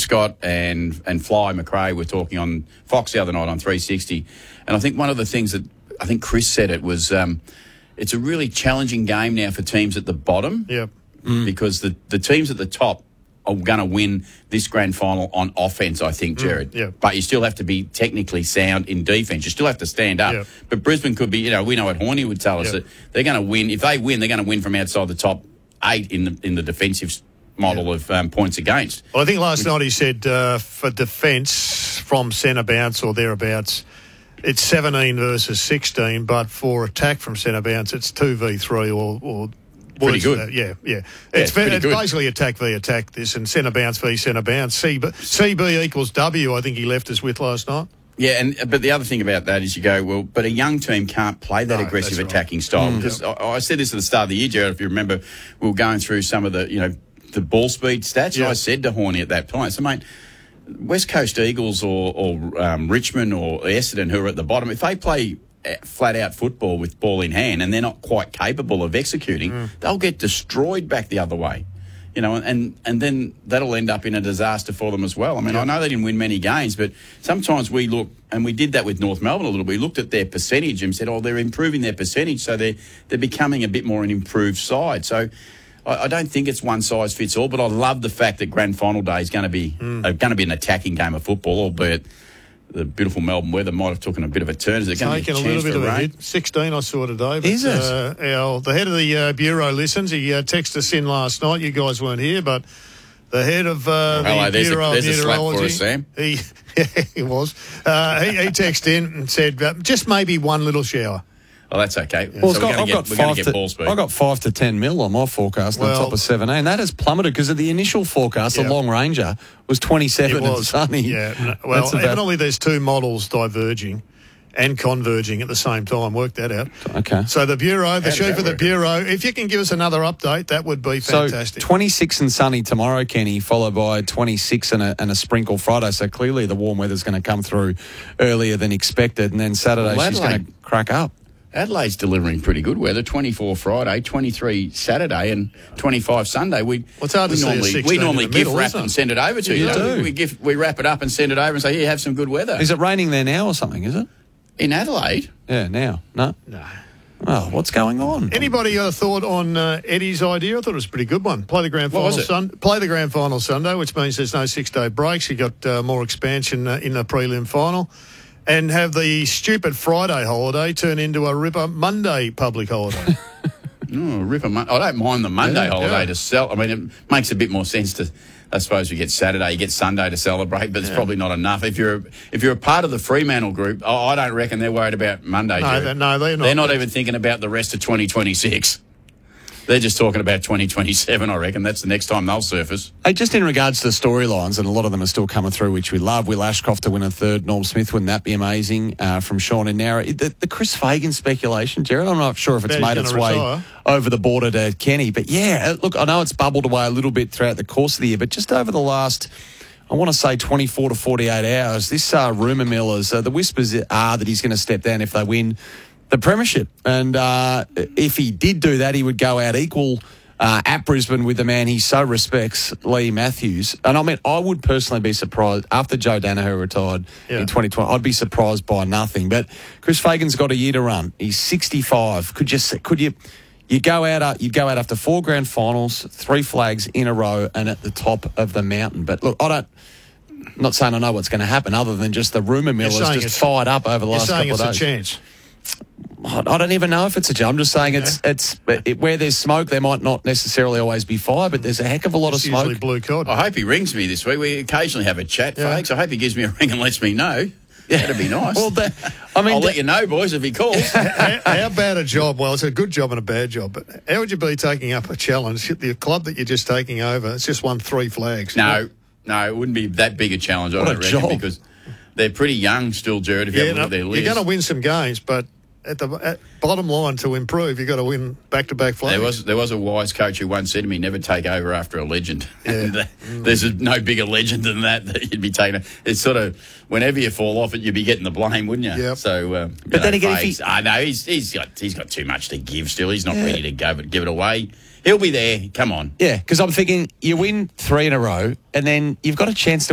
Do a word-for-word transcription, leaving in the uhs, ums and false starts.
Scott and and Fly McRae were talking on Fox the other night on three sixty, and I think one of the things that I think Chris said it was um, it's a really challenging game now for teams at the bottom. Yep. Mm. Because the, the teams at the top are going to win this grand final on offence, I think, Jared. Mm, yeah. But you still have to be technically sound in defence. You still have to stand up. Yeah. But Brisbane could be, you know, we know what Horney would tell us, Yeah. that they're going to win. If they win, they're going to win from outside the top eight in the in the defensive model Yeah. of um, points against. Well, I think last night he said uh, for defence from centre bounce or thereabouts, it's seventeen versus sixteen, but for attack from centre bounce, it's two v three or... or Pretty good. That. Yeah, yeah. Yeah, It's, it's pretty it's good. basically attack v attack, this, and centre bounce v centre bounce. C B, C B equals W, I think he left us with last night. Yeah, and but the other thing about that is you go, well, but a young team can't play that No, aggressive that's right. attacking style. Mm. Because I, I said this at the start of the year, Jared, if you remember, we were going through some of the, you know, the ball speed stats, Yeah. and I said to Horney at that point, I said, mate, West Coast Eagles or, or um, Richmond or Essendon, who are at the bottom, if they play flat-out football with ball in hand and they're not quite capable of executing, mm. they'll get destroyed back the other way. You know, and, and then that'll end up in a disaster for them as well. I mean, yeah. I know they didn't win many games, but sometimes we look, and we did that with North Melbourne a little bit, we looked at their percentage and said, oh, they're improving their percentage, so they're, they're becoming a bit more an improved side. So I, I don't think it's one size fits all, but I love the fact that grand final day is going to be mm. uh, going to be an attacking game of football, albeit the beautiful Melbourne weather might have taken a bit of a turn. Is it going to be a, a chance little bit for of a rain? hit. sixteen I saw today. But, Is it? Uh, our, the head of the uh, Bureau listens. He uh, texted us in last night. You guys weren't here, but the head of uh, Hello, the there's a- Bureau there's a of slap for Meteorology, us, Sam. He, yeah, he was. Uh, he, he texted in and said, uh, just maybe one little shower. Oh, that's okay. Well, so it's we're got, going I've to got get, we're going five to to, get ball speed. I got five to ten mil on my forecast on Well- top of seventeen. That has plummeted because of the initial forecast. Yeah. The long ranger was twenty-seven It was. and sunny. Yeah. No, well, That's about- evidently there's two models diverging and converging at the same time. Work that out. Okay. So the Bureau, the does chief that of the work? Bureau, if you can give us another update, that would be fantastic. So twenty-six and sunny tomorrow, Kenny, followed by twenty-six and a, and a sprinkle Friday. So clearly the warm weather's going to come through earlier than expected. And then Saturday Well, she's going to Adelaide- crack up. Adelaide's delivering pretty good weather. twenty-four Friday, twenty-three Saturday, and twenty-five Sunday. We Well, it's hard we to see a normally sixteen we in normally the gift middle, wrap isn't it? and send it over to You you. do. We, we gift we wrap it up and send it over and say, "Here, have some good weather." Is it raining there now or something, is it? In Adelaide? Yeah, now. No? No. Oh, what's going on? Anybody got a thought on uh, Eddie's idea? I thought it was a pretty good one. Play the grand What final was it? sun- Play the grand final Sunday, which means there's no six-day breaks. You got uh, more expansion uh, in the prelim final, and have the stupid Friday holiday turn into a ripper Monday public holiday. Oh, rip a mon- I don't mind the Monday Yeah, holiday yeah. to sell. I mean, it makes a bit more sense to. I suppose you get Saturday, you get Sunday to celebrate, but it's Yeah. probably not enough. If you're if you're a part of the Fremantle group, oh, I don't reckon they're worried about Monday. No, Jared. they're- no, they're not. They're not even thinking about the rest of twenty twenty-six. They're just talking about twenty twenty-seven, I reckon. That's the next time they'll surface. Hey, just in regards to the storylines, and a lot of them are still coming through, which we love. Will Ashcroft to win a third. Norm Smith, wouldn't that be amazing? Uh, from Sean and Nara. The, the Chris Fagan speculation, Jared, I'm not sure if it's Bet he's made its gonna way retire. over the border to Kenny. But yeah, look, I know it's bubbled away a little bit throughout the course of the year, but just over the last, I want to say twenty-four to forty-eight hours, this uh, rumour mill is, uh, the whispers are that he's going to step down if they win the premiership. And uh, if he did do that, he would go out equal Uh, at Brisbane with the man he so respects, Lee Matthews. And I mean, I would personally be surprised after Joe Danaher retired Yeah. in twenty twenty. I'd be surprised by nothing. But Chris Fagan's got a year to run. He's sixty-five. Could you could you you go out? Uh, you'd go out after four grand finals, three flags in a row, and at the top of the mountain. But look, I don't. I'm not saying I know what's going to happen, other than just the rumour mill You're has saying just it's- fired up over the You're last saying couple it's of a days. chance. I I don't even know if it's a job. I'm just saying it's it's it, where there's smoke, there might not necessarily always be fire, but there's a heck of a lot It's of smoke. usually blue cod. I hope he rings me this week. We occasionally have a chat, Yeah. folks. I hope he gives me a ring and lets me know. That'd be nice. Well, that, I mean, I'll that- let you know, boys, if he calls. how, how bad a job? Well, it's a good job and a bad job, but how would you be taking up a challenge? The club that you're just taking over, it's just won three flags. No, no, it wouldn't be that big a challenge, I What a don't reckon, job. because they're pretty young still, Jared, if you Yeah, have a no, look at their you're list. going to win some games, but at the at bottom line, to improve, you've got to win back-to-back flags. There was there was a wise coach who once said to me, "Never take over after a legend." Yeah. And, uh, there's a, no bigger legend than that that you'd be taking. It's sort of whenever you fall off it, you'd be getting the blame, wouldn't you? Yep. So, um, But then again, if he- I know he's he's got he's got too much to give. Still, he's not ready to go, but give it away. He'll be there. Come on. yeah, because I'm thinking you win three in a row, and then you've got a chance to